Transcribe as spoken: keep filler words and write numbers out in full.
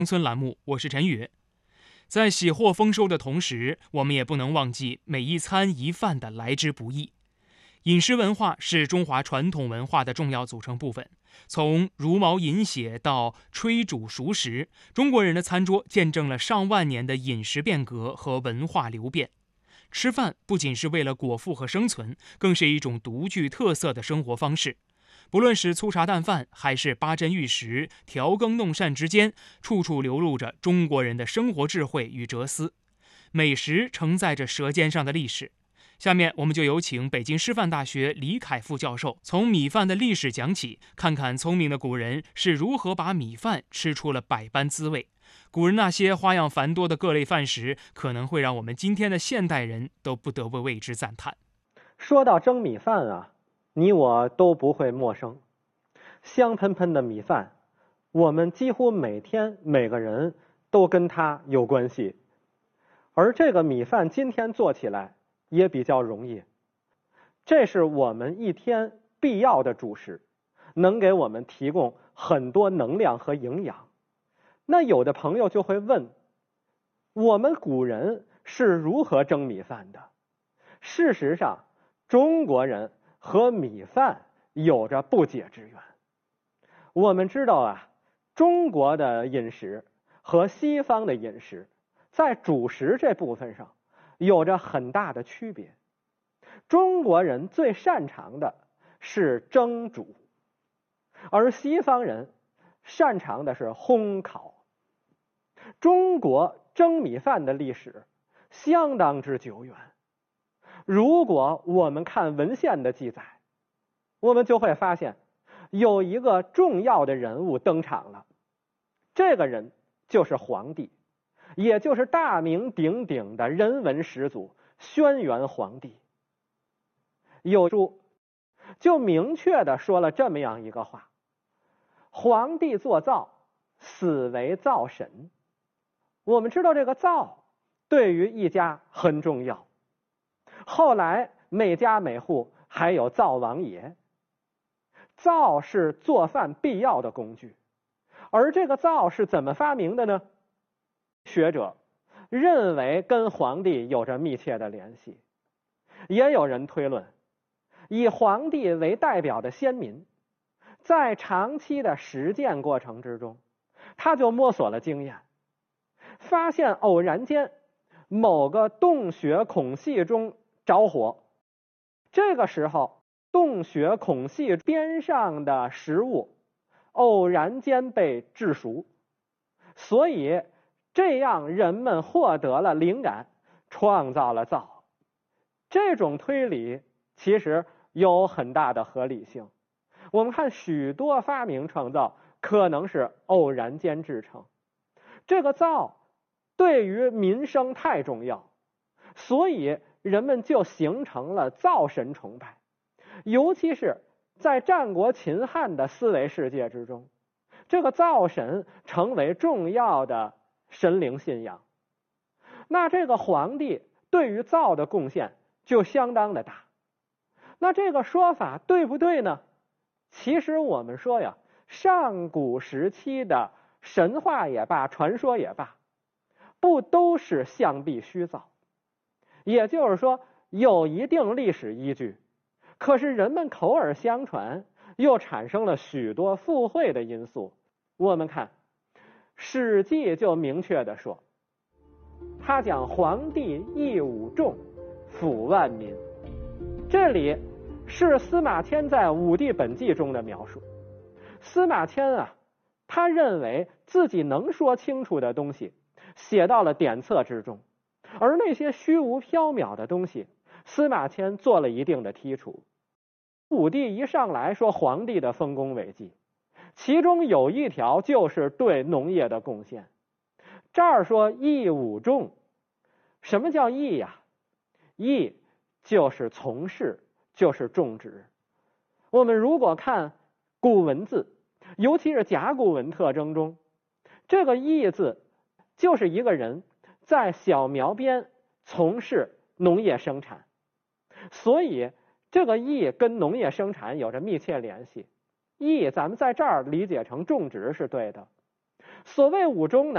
农村栏目，我是陈宇。在喜获丰收的同时，我们也不能忘记每一餐一饭的来之不易。饮食文化是中华传统文化的重要组成部分，从茹毛饮血到炊煮熟食，中国人的餐桌见证了上万年的饮食变革和文化流变。吃饭不仅是为了果腹和生存，更是一种独具特色的生活方式。不论是粗茶淡饭，还是八珍玉食、调羹弄膳之间，处处流露着中国人的生活智慧与哲思。美食承载着舌尖上的历史。下面我们就有请北京师范大学李凯副教授从米饭的历史讲起，看看聪明的古人是如何把米饭吃出了百般滋味。古人那些花样繁多的各类饭食，可能会让我们今天的现代人都不得不为之赞叹。 说到蒸米饭啊，你我都不会陌生。香喷喷的米饭，我们几乎每天每个人都跟它有关系。而这个米饭今天做起来也比较容易，这是我们一天必要的主食，能给我们提供很多能量和营养。那有的朋友就会问，我们古人是如何蒸米饭的？事实上，中国人和米饭有着不解之缘。我们知道啊，中国的饮食和西方的饮食在主食这部分上有着很大的区别。中国人最擅长的是蒸煮，而西方人擅长的是烘烤。中国蒸米饭的历史相当之久远。如果我们看文献的记载，我们就会发现有一个重要的人物登场了。这个人就是皇帝，也就是大名鼎鼎的人文始祖轩辕皇帝。有书就明确地说了这么样一个话：皇帝做灶，死为灶神。我们知道这个灶对于一家很重要，后来每家每户还有灶王爷。灶是做饭必要的工具，而这个灶是怎么发明的呢？学者认为跟皇帝有着密切的联系，也有人推论，以皇帝为代表的先民，在长期的实践过程之中，他就摸索了经验，发现偶然间某个洞穴孔隙中着火，这个时候洞穴孔隙边上的食物偶然间被炙熟，所以这样人们获得了灵感，创造了灶。这种推理其实有很大的合理性。我们看许多发明创造可能是偶然间制成。这个灶对于民生太重要，所以人们就形成了灶神崇拜。尤其是在战国秦汉的思维世界之中，这个灶神成为重要的神灵信仰。那这个皇帝对于灶的贡献就相当的大。那这个说法对不对呢？其实我们说呀，上古时期的神话也罢，传说也罢，不都是象壁虚造，也就是说有一定历史依据，可是人们口耳相传，又产生了许多附会的因素。我们看《史记》就明确地说，他讲皇帝义武重，抚万民。这里是司马迁在《武帝本纪》中的描述。司马迁啊，他认为自己能说清楚的东西写到了典册之中，而那些虚无缥缈的东西，司马迁做了一定的剔除。武帝一上来说皇帝的丰功伟绩，其中有一条就是对农业的贡献。这儿说义武重，什么叫义呀？义就是从事，就是种植。我们如果看古文字，尤其是甲骨文特征中，这个义字就是一个人在小苗边从事农业生产，所以这个义跟农业生产有着密切联系。义咱们在这儿理解成种植是对的。所谓武中呢，